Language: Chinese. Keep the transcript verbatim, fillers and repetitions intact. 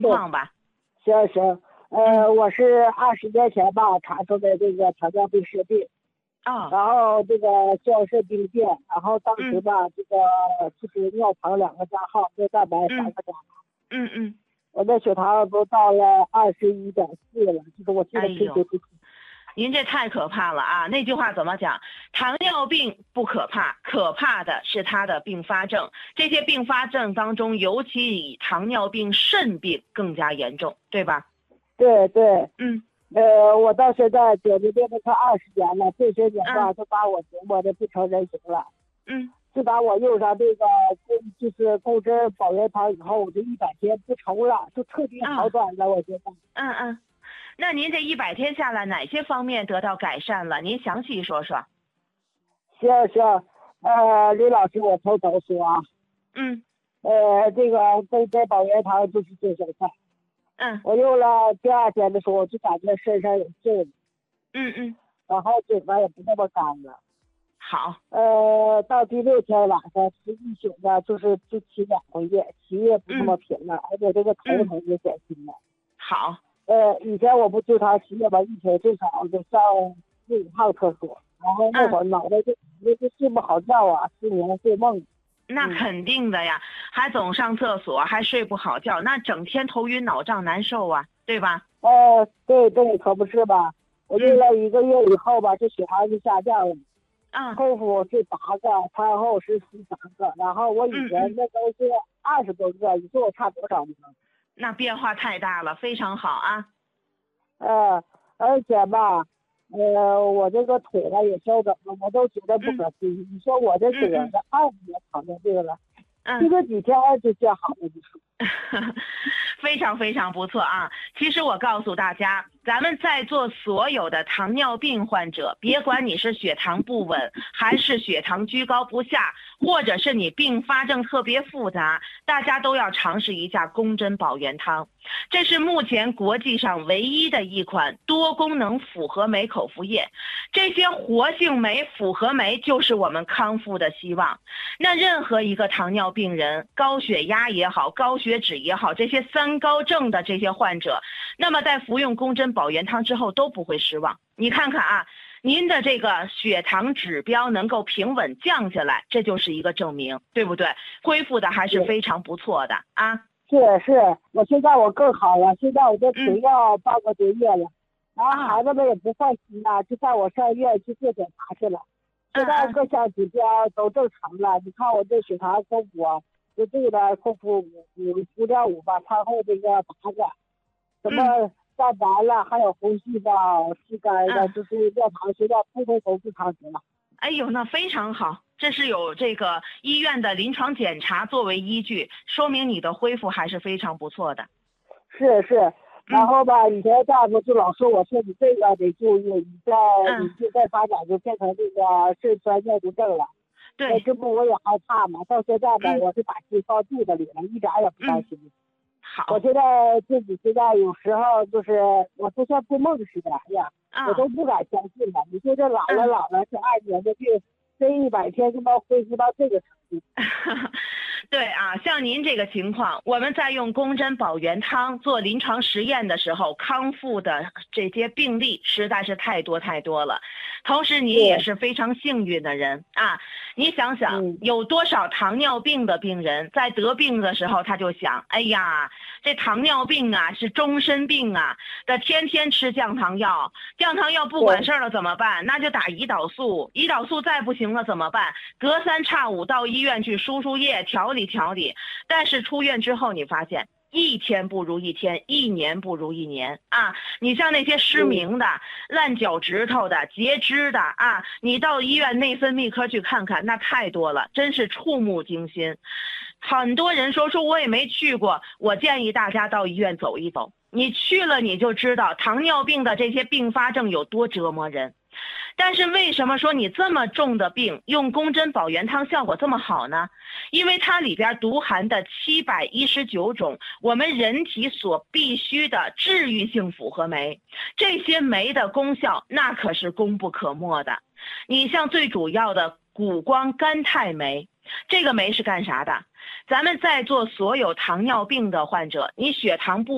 况吧。 行行，呃， 嗯、 我是二十年前吧查出的这个糖尿病肾病， 哦， 然后这个酵肾病变，然后当时嗯吧，这个就是尿糖两个加号，内蛋白三嗯个加号， 嗯嗯， 我的血糖都到了二十一点四了，就是我记得哎呦， 清清楚楚。 您这太可怕了啊！那句话怎么讲？糖尿病不可怕，可怕的是它的并发症。这些并发症当中，尤其以糖尿病肾病更加严重，对吧？ 对对， 嗯呃，我到现在得这病都快二十年了，这些年吧嗯都把我折磨的不成人形了。 嗯， 自打我用上这个共就是共振保元汤以后，我这一百天不愁了，就彻底好转了，我觉得。 嗯嗯。那您这一百天下来，哪些方面得到改善了？您详细说说。 行行，呃，李老师，我从头说啊， 嗯呃，这个共振保元汤就是精神菜， 嗯我用了第二天的时候，我就感觉身上有劲， 嗯嗯， 然后嘴巴也不那么干了。 好。 呃，到第六天晚上吃一宿呢，就是就起两回夜，起夜不那么嗯频了，而且这个头嗯， 疼也减轻了。 好。 呃，以前我不经常起夜吧，一天最少得上四五趟厕所，然后那会儿脑袋就就就睡不好觉啊，失眠睡梦。 那肯定的呀，还总上厕所，还睡不好觉，那整天头晕脑胀难受啊，对吧？ 呃，对对，可不是吧？我用了一个月以后吧，这血糖就下降了。 啊， 空腹是八个，餐后是十三个，然后我以前那都是二十多个，你说我差多少呢？ 那变化太大了，非常好啊。 呃，而且吧，呃，我这个腿呢也消肿了，我都觉得不可思议。你说我这得了二十年糖尿病了，这个几天就见好了，你说。 非常非常不错啊！其实我告诉大家，咱们在座所有的糖尿病患者，别管你是血糖不稳，还是血糖居高不下，或者是你并发症特别复杂，大家都要尝试一下公针保元汤。这是目前国际上唯一的一款多功能复合酶口服液，这些活性酶、复合酶就是我们康复的希望。那任何一个糖尿病人，高血压也好，高血脂也好，这些三高症的这些患者，那么在服用公针保元汤之后都不会失望。你看看啊，您的这个血糖指标能够平稳降下来，这就是一个证明，对不对？恢复的还是非常不错的啊。 是是，我现在我更好了，现在我这腿要半个多月了，然后孩子们也不放心了，就带我上医院去做检查去了。现在各项指标都正常了，你看我这血糖空腹，就这个空腹五五五点五吧，餐后这个八个，什么蛋白了，还有红细胞、吸肝的，就是尿糖现在通通都是常值了。 哎呦，那非常好，这是有这个医院的临床检查作为依据，说明你的恢复还是非常不错的。 是是，然后吧，以前大夫就老说我说你这个得注意，你再你就再发展就变成这个肾衰尿毒症了。 对， 这不我也害怕嘛，到现在吧，我是把心放肚子里了，一点也不担心。 好， 我现在自己现在有时候就是我就像做梦似的，哎呀，我都不敢相信了。你说这老了老了，这二年的病，这一百天就能恢复到这个程度。 对啊，像您这个情况，我们在用公针保元汤做临床实验的时候，康复的这些病例实在是太多太多了。同时，你也是非常幸运的人啊！你想想，有多少糖尿病的病人在得病的时候，他就想，哎呀，这糖尿病啊是终身病啊，得天天吃降糖药，降糖药不管事儿了怎么办？那就打胰岛素，胰岛素再不行了怎么办？隔三差五到医院去输输液调理调理。但是出院之后，你发现一天不如一天，一年不如一年啊！你像那些失明的、烂脚趾头的、截肢的啊，你到医院内分泌科去看看，那太多了，真是触目惊心。很多人说说我也没去过，我建议大家到医院走一走，你去了你就知道糖尿病的这些并发症有多折磨人。但是为什么说你这么重的病用公针保元汤效果这么好呢？因为它里边独含的七百一十九种我们人体所必需的治愈性复合酶，这些酶的功效那可是功不可没的。你像最主要的谷胱甘肽酶，这个酶是干啥的？咱们在座所有糖尿病的患者，你血糖不